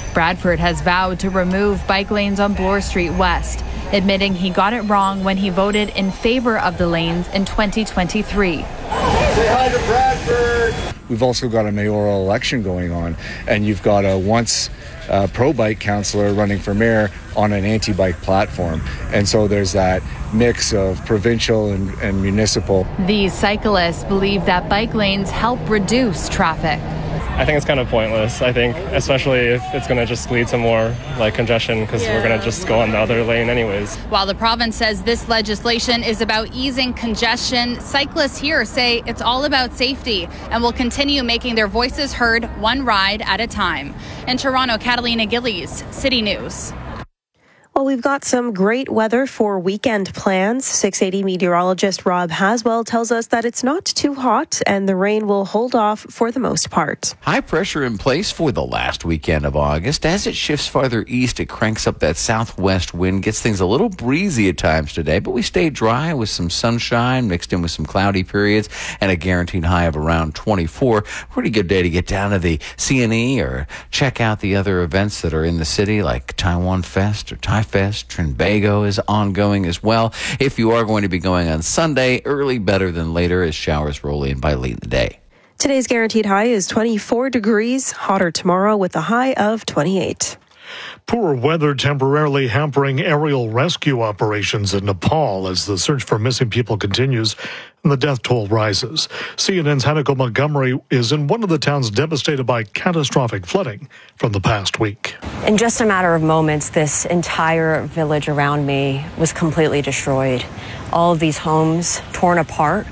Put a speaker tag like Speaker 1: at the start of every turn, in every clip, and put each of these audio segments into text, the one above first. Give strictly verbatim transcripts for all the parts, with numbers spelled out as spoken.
Speaker 1: Bradford has vowed to remove bike lanes on Bloor Street West, admitting he got it wrong when he voted in favor of the lanes in twenty twenty-three.
Speaker 2: Say hi to Bradford. We've also got a mayoral election going on, and you've got a once uh, pro-bike councillor running for mayor on an anti-bike platform. And so there's that mix of provincial and, and municipal.
Speaker 1: These cyclists believe that bike lanes help reduce traffic.
Speaker 3: I think it's kind of pointless. I think especially if it's going to just lead to more like congestion because yeah. we're going to just go on the other lane anyways.
Speaker 1: While the province says this legislation is about easing congestion, cyclists here say it's all about safety and will continue making their voices heard one ride at a time. In Toronto, Catalina Gillies, City News.
Speaker 4: Well, we've got some great weather for weekend plans. six eighty meteorologist Rob Haswell tells us that it's not too hot and the rain will hold off for the most part.
Speaker 5: High pressure in place for the last weekend of August. As it shifts farther east, it cranks up that southwest wind, gets things a little breezy at times today, but we stay dry with some sunshine mixed in with some cloudy periods and a guaranteed high of around twenty-four. Pretty good day to get down to the C N E or check out the other events that are in the city like Taiwan Fest or Thai Fest. Trinbago is ongoing as well. If you are going to be going on Sunday, early better than later as showers roll in by late in the day.
Speaker 4: Today's guaranteed high is twenty-four degrees, hotter tomorrow with a high of twenty-eight.
Speaker 6: Poor weather temporarily hampering aerial rescue operations in Nepal as the search for missing people continues and the death toll rises. C N N's Hanako Montgomery is in one of the towns devastated by catastrophic flooding from the past week.
Speaker 7: In just a matter of moments, this entire village around me was completely destroyed. All of these homes torn apart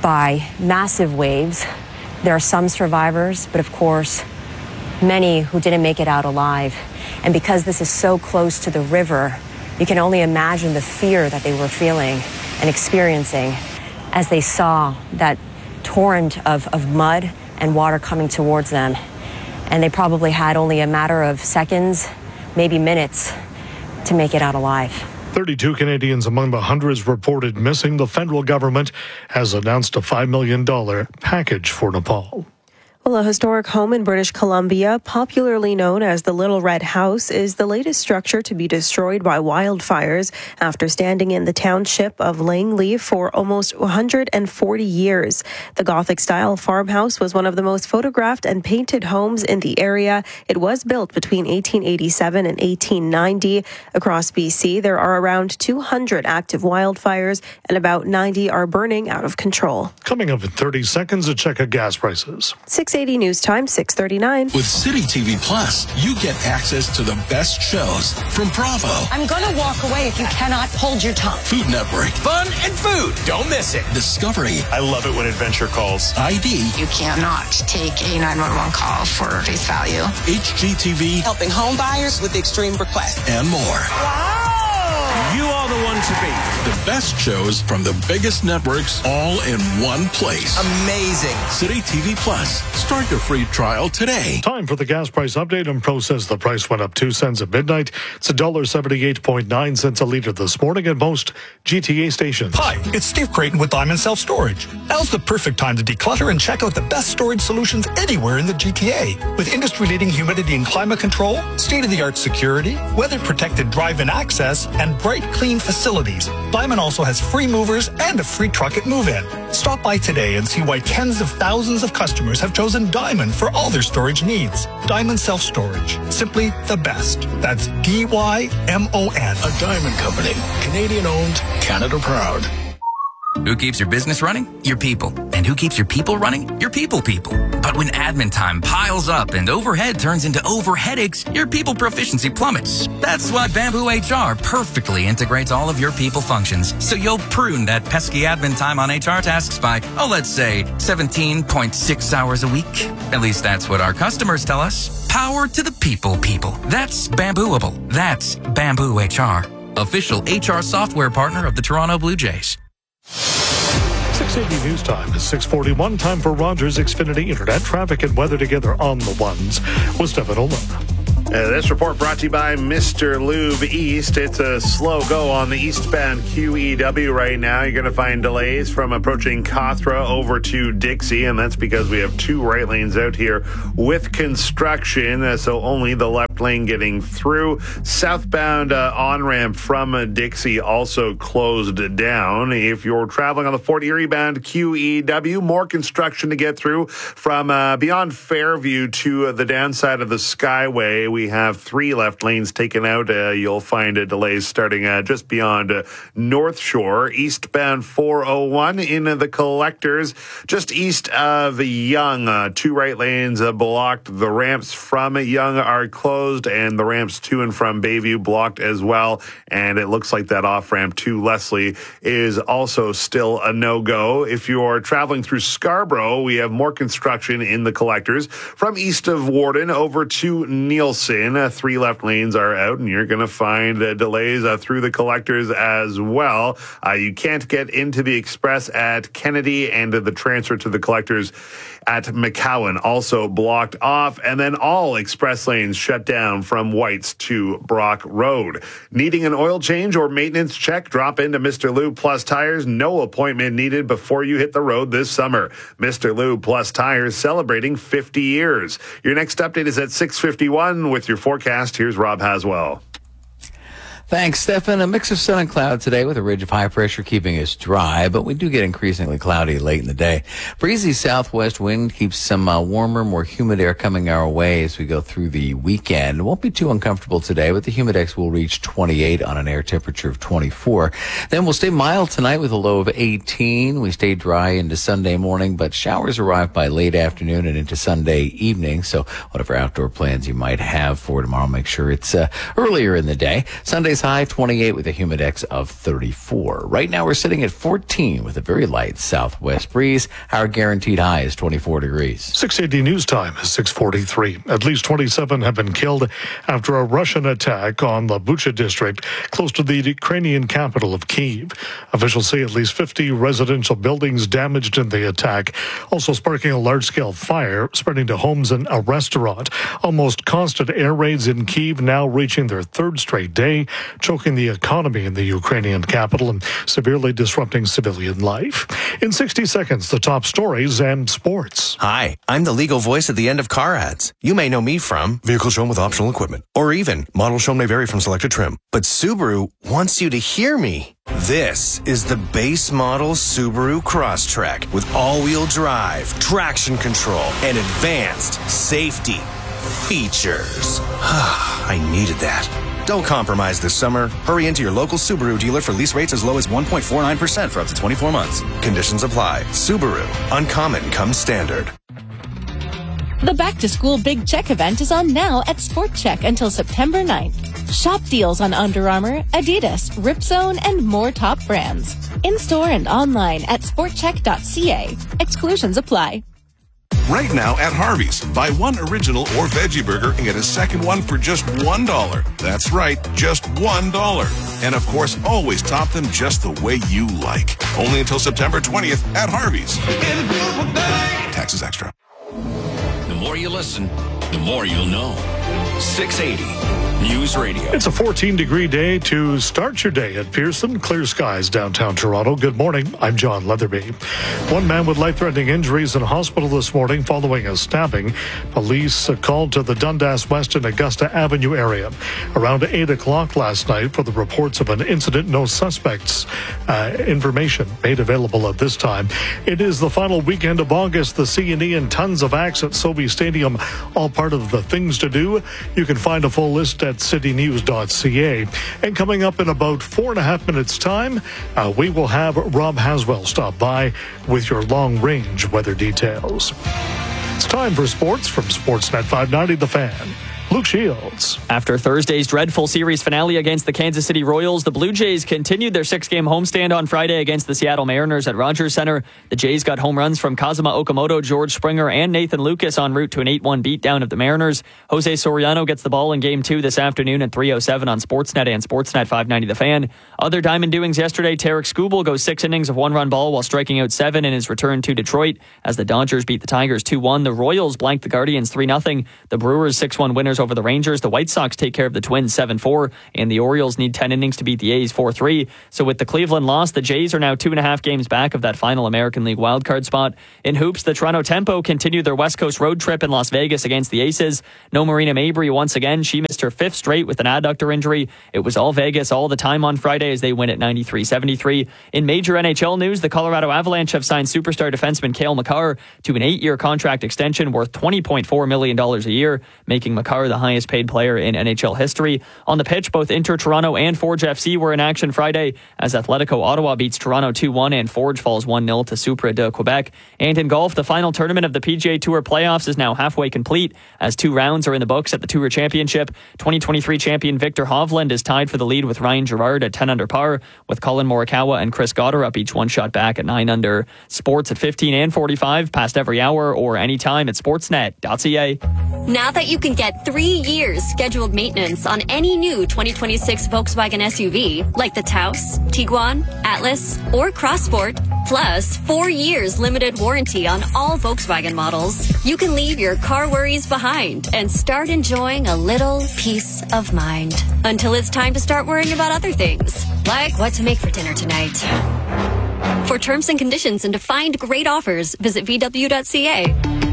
Speaker 7: by massive waves. There are some survivors, but of course, many who didn't make it out alive. And because this is so close to the river, you can only imagine the fear that they were feeling and experiencing as they saw that torrent of, of mud and water coming towards them. And they probably had only a matter of seconds, maybe minutes, to make it out alive.
Speaker 6: thirty-two Canadians among the hundreds reported missing. The federal government has announced a five million dollars package for Nepal.
Speaker 4: Well, a historic home in British Columbia, popularly known as the Little Red House, is the latest structure to be destroyed by wildfires after standing in the township of Langley for almost one hundred forty years. The Gothic-style farmhouse was one of the most photographed and painted homes in the area. It was built between eighteen eighty-seven and eighteen ninety. Across B C, there are around two hundred active wildfires and about ninety are burning out of control.
Speaker 6: Coming up in thirty seconds, a check of gas prices.
Speaker 4: six eighty News Time, six thirty-nine.
Speaker 8: With City T V Plus, you get access to the best shows from Bravo.
Speaker 9: I'm going to walk away if you cannot hold your tongue.
Speaker 8: Food Network.
Speaker 10: Fun and food. Don't miss it.
Speaker 8: Discovery.
Speaker 11: I love it when adventure calls.
Speaker 8: I D.
Speaker 12: You cannot take a nine one one call for face value.
Speaker 8: H G T V.
Speaker 13: Helping home buyers with extreme requests.
Speaker 8: And more.
Speaker 10: Wow. You are the one to beat.
Speaker 8: The best shows from the biggest networks all in one place.
Speaker 10: Amazing.
Speaker 8: City T V Plus. Start your free trial today.
Speaker 6: Time for the gas price update and process. The price went up two cents at midnight. It's one dollar seventy-eight point nine cents a litre this morning at most G T A stations.
Speaker 14: Hi, it's Steve Creighton with Diamond Self Storage. Now's the perfect time to declutter and check out the best storage solutions anywhere in the G T A. With industry-leading humidity and climate control, state-of-the-art security, weather-protected drive-in access, and bright, clean facilities, Diamond also has free movers and a free truck at move-in. Stop by today and see why tens of thousands of customers have chosen Diamond for all their storage needs. Diamond Self Storage. Simply the best. That's D Y M O N.
Speaker 8: A Diamond Company. Canadian-owned, Canada proud.
Speaker 15: Who keeps your business running? Your people. And who keeps your people running? Your people people. But when admin time piles up and overhead turns into over headaches, your people proficiency plummets. That's why Bamboo H R perfectly integrates all of your people functions. So you'll prune that pesky admin time on H R tasks by, oh, let's say seventeen point six hours a week. At least that's what our customers tell us. Power to the people people. That's Bambooable. That's Bamboo H R. Official H R software partner of the Toronto Blue Jays.
Speaker 6: six eighty News Time is six forty-one. Time for Rogers Xfinity Internet. Traffic and weather together on the ones with Stefan Olin.
Speaker 16: Uh, this report brought to you by Mister Lube East. It's a slow go on the eastbound Q E W right now. You're going to find delays from approaching Cawthra over to Dixie, and that's because we have two right lanes out here with construction, uh, so only the left left lane getting through. Southbound uh, on-ramp from uh, Dixie also closed down. If you're traveling on the Fort Erie bound Q E W, more construction to get through from uh, beyond Fairview to uh, the downside of the Skyway. We have three left lanes taken out. Uh, you'll find uh, delays starting uh, just beyond uh, North Shore. Eastbound four oh one in uh, the collectors, just east of Yonge. Uh, two right lanes uh, blocked. The ramps from Yonge are closed, and the ramps to and from Bayview blocked as well. And it looks like that off-ramp to Leslie is also still a no-go. If you're traveling through Scarborough, we have more construction in the collectors. From east of Warden over to Nielsen, uh, three left lanes are out, and you're going to find uh, delays uh, through the collectors as well. Uh, you can't get into the express at Kennedy, and uh, the transfer to the collectors at McCowan also blocked off, and then all express lanes shut down from Whites to Brock Road. Needing an oil change or maintenance check? Drop into Mister Lube Plus Tires. No appointment needed before you hit the road this summer. Mister Lube Plus Tires celebrating fifty years. Your next update is at six fifty-one with your forecast. Here's Rob Haswell.
Speaker 5: Thanks, Stefan. A mix of sun and cloud today with a ridge of high pressure keeping us dry, but we do get increasingly cloudy late in the day. Breezy southwest wind keeps some uh, warmer, more humid air coming our way as we go through the weekend. It won't be too uncomfortable today, but the humidex will reach twenty-eight on an air temperature of twenty-four. Then we'll stay mild tonight with a low of eighteen. We stay dry into Sunday morning, but showers arrive by late afternoon and into Sunday evening. So whatever outdoor plans you might have for tomorrow, make sure it's uh, earlier in the day. Sunday's high twenty-eight with a humidex of thirty-four. Right now we're sitting at fourteen with a very light southwest breeze. Our guaranteed high is twenty-four degrees.
Speaker 6: six eighty news time is six forty-three. At least twenty-seven have been killed after a Russian attack on the Bucha district close to the Ukrainian capital of Kyiv. Officials say at least fifty residential buildings damaged in the attack, also sparking a large-scale fire spreading to homes and a restaurant. Almost constant air raids in Kyiv now reaching their third straight day, choking the economy in the Ukrainian capital and severely disrupting civilian life. In sixty seconds, the top stories and sports.
Speaker 17: Hi, I'm the legal voice at the end of car ads. You may know me from vehicle shown with optional equipment, or even model shown may vary from selected trim. But Subaru wants you to hear me. This is the base model Subaru Crosstrek with all-wheel drive, traction control, and advanced safety features. I needed that. Don't compromise this summer. Hurry into your local Subaru dealer for lease rates as low as one point four nine percent for up to twenty-four months. Conditions apply. Subaru. Uncommon comes standard.
Speaker 18: The Back to School Big Check event is on now at Sport Check until September ninth. Shop deals on Under Armour, Adidas, Ripzone, and more top brands. In-store and online at sport check dot c a. Exclusions apply.
Speaker 19: Right now at Harvey's, buy one original or veggie burger and get a second one for just one dollar. That's right, just one dollar. And of course, always top them just the way you like. Only until September twentieth at Harvey's. Taxes extra.
Speaker 8: The more you listen, the more you'll know. six eighty News Radio.
Speaker 6: It's a fourteen degree day to start your day at Pearson. Clear skies downtown Toronto. Good morning. I'm John Leatherby. One man with life-threatening injuries in hospital this morning following a stabbing. Police called to the Dundas West and Augusta Avenue area around eight o'clock last night for the reports of an incident. No suspects. Uh, information made available at this time. It is the final weekend of August. The C and E and tons of acts at Sobe Stadium, all part of the things to do. You can find a full list at city news dot c a. And coming up in about four and a half minutes' time, uh, we will have Rob Haswell stop by with your long-range weather details. It's time for sports from Sportsnet five ninety The Fan. Luke Shields.
Speaker 20: After Thursday's dreadful series finale against the Kansas City Royals, the Blue Jays continued their six-game homestand on Friday against the Seattle Mariners at Rogers Center. The Jays got home runs from Kazuma Okamoto, George Springer, and Nathan Lucas en route to an eight one beatdown of the Mariners. Jose Soriano gets the ball in Game two this afternoon at three oh seven on Sportsnet and Sportsnet five ninety The Fan. Other Diamond doings yesterday, Tarek Skubal goes six innings of one-run ball while striking out seven in his return to Detroit as the Dodgers beat the Tigers two one. The Royals blanked the Guardians three nothing. The Brewers six one winners Mariners over the Rangers. The White Sox take care of the Twins seven four, and the Orioles need ten innings to beat the A's four three. So with the Cleveland loss, the Jays are now two and a half games back of that final American League wildcard spot. In hoops, the Toronto Tempo continued their West Coast road trip in Las Vegas against the Aces. No Marina Mabry once again. She missed her fifth straight with an adductor injury. It was all Vegas all the time on Friday as they win at ninety-three seventy-three. In major N H L news, the Colorado Avalanche have signed superstar defenseman Cale Makar to an eight-year contract extension worth twenty point four million dollars a year, making Makar the highest paid player in N H L history. On the pitch, both Inter Toronto and Forge F C were in action Friday as Atletico Ottawa beats Toronto two one and Forge falls one nil to Supra de Quebec. And in golf, the final tournament of the P G A Tour playoffs is now halfway complete as two rounds are in the books at the Tour Championship. twenty twenty-three champion Victor Hovland is tied for the lead with Ryan Gerard at ten under par, with Colin Morikawa and Chris Goddard up each one shot back at nine under. Sports at fifteen and forty-five, past every hour or anytime at sportsnet dot c a.
Speaker 21: Now that you can get three years scheduled maintenance on any new twenty twenty-six Volkswagen S U V, like the Taos, Tiguan, Atlas, or Crossport, plus four years limited warranty on all Volkswagen models, you can leave your car worries behind and start enjoying a little peace of mind. Until it's time to start worrying about other things, like what to make for dinner tonight. For terms and conditions and to find great offers, visit v w dot c a.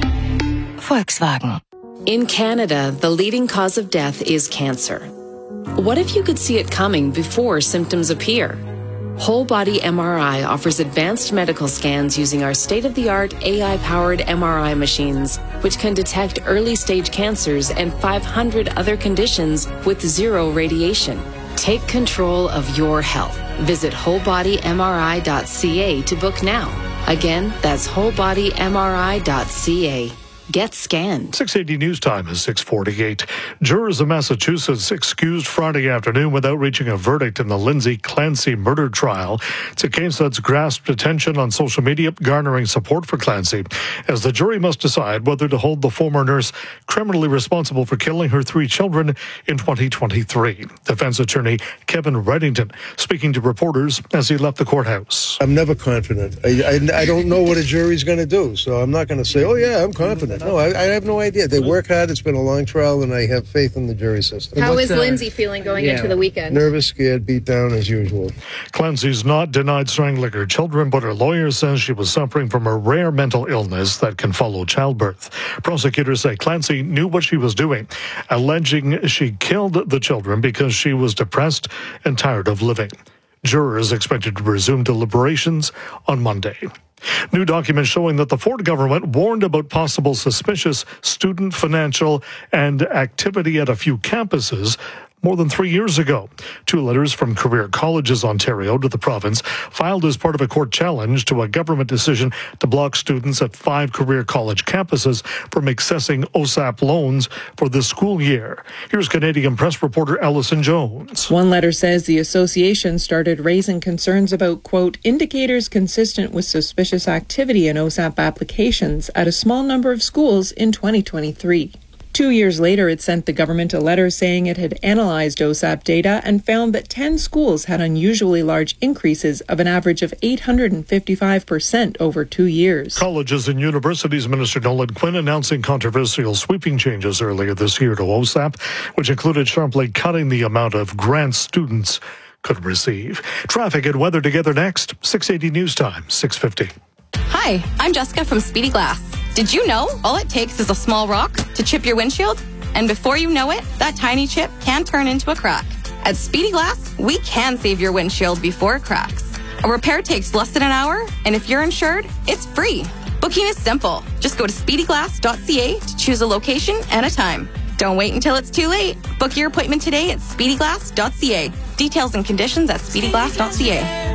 Speaker 22: Volkswagen. In Canada, the leading cause of death is cancer. What if you could see it coming before symptoms appear? Whole Body M R I offers advanced medical scans using our state-of-the-art A I-powered M R I machines, which can detect early-stage cancers and five hundred other conditions with zero radiation. Take control of your health. Visit whole body m r i dot c a to book now. Again, that's whole body m r i dot c a. Get scanned.
Speaker 6: six eighty News Time is six forty-eight. Jurors of Massachusetts excused Friday afternoon without reaching a verdict in the Lindsay Clancy murder trial. It's a case that's grasped attention on social media, garnering support for Clancy, as the jury must decide whether to hold the former nurse criminally responsible for killing her three children in twenty twenty-three. Defense attorney Kevin Reddington speaking to reporters as he left the courthouse.
Speaker 23: I'm never confident. I, I, I don't know what a jury's going to do, so I'm not going to say, oh, yeah, I'm confident. No, I, I have no idea. They work hard. It's been a long trial, and I have faith in the jury system.
Speaker 1: How is Lindsay feeling going yeah. into the weekend?
Speaker 23: Nervous, scared, beat down as usual.
Speaker 6: Clancy's not denied strangling her children, but her lawyer says she was suffering from a rare mental illness that can follow childbirth. Prosecutors say Clancy knew what she was doing, alleging she killed the children because she was depressed and tired of living. Jurors expected to resume deliberations on Monday. New documents showing that the Ford government warned about possible suspicious student financial and activity at a few campuses more than three years ago. Two letters from Career Colleges Ontario to the province, filed as part of a court challenge to a government decision to block students at five career college campuses from accessing O S A P loans for this school year. Here's Canadian Press reporter Allison Jones.
Speaker 24: One letter says the association started raising concerns about, quote, indicators consistent with suspicious activity in O S A P applications at a small number of schools in twenty twenty-three. Two years later, it sent the government a letter saying it had analyzed O S A P data and found that ten schools had unusually large increases of an average of eight hundred fifty-five percent over two years.
Speaker 6: Colleges and Universities Minister Nolan Quinn announcing controversial sweeping changes earlier this year to O S A P, which included sharply cutting the amount of grants students could receive. Traffic and weather together next. six eighty News Time, six fifty.
Speaker 25: Hi, I'm Jessica from Speedy Glass. Did you know all it takes is a small rock to chip your windshield? And before you know it, that tiny chip can turn into a crack. At Speedy Glass, we can save your windshield before it cracks. A repair takes less than an hour, and if you're insured, it's free. Booking is simple. Just go to speedy glass dot c a to choose a location and a time. Don't wait until it's too late. Book your appointment today at speedy glass dot c a. Details and conditions at speedy glass dot c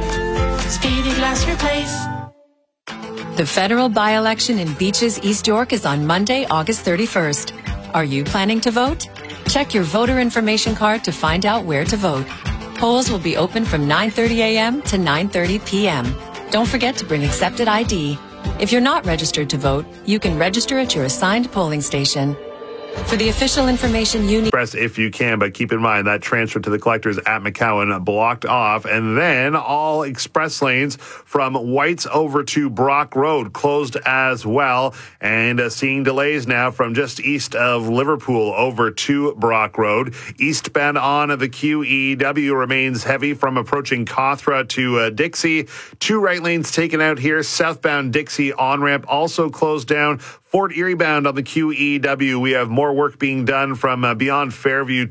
Speaker 25: a.
Speaker 26: Speedy Glass Replace.
Speaker 27: The federal by-election in Beaches, East York is on Monday, August thirty-first. Are you planning to vote? Check your voter information card to find out where to vote. Polls will be open from nine thirty a m to nine thirty p m Don't forget to bring accepted I D. If you're not registered to vote, you can register at your assigned polling station. For the official information you need.
Speaker 16: Express if you can, but keep in mind that transfer to the collectors at McCowan blocked off, and then all express lanes from White's over to Brock Road closed as well, and uh, seeing delays now from just east of Liverpool over to Brock Road. Eastbound on the Q E W remains heavy from approaching Cawthra to uh, Dixie. Two right lanes taken out here. Southbound Dixie on-ramp also closed down. Fort Erie bound on the Q E W. We have more work being done from uh, beyond Fairview